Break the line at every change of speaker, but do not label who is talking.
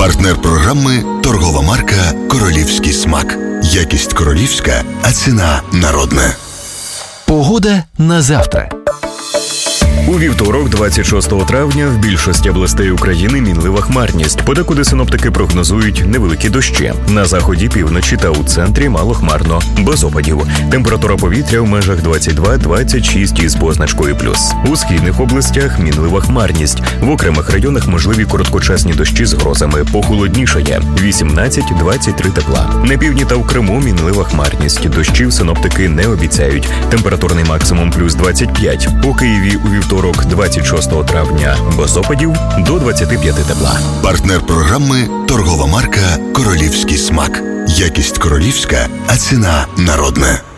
Партнер програми – торгова марка «Королівський смак». Якість королівська, а ціна народна.
Погода на завтра.
У вівторок, 26 травня, в більшості областей України мінлива хмарність. Подекуди синоптики прогнозують невеликі дощі. На заході, півночі та у центрі малохмарно, без опадів. Температура повітря в межах 22-26 із позначкою плюс. У східних областях мінлива хмарність. В окремих районах можливі короткочасні дощі з грозами. Похолоднішає – 18-23 тепла. На півдні та в Криму мінлива хмарність. Дощів синоптики не обіцяють. Температурний максимум плюс 25. У Києві у вівторок, 26 травня, без опадів до 25 тепла.
Партнер програми – торгова марка «Королівський смак». Якість королівська, а ціна народна.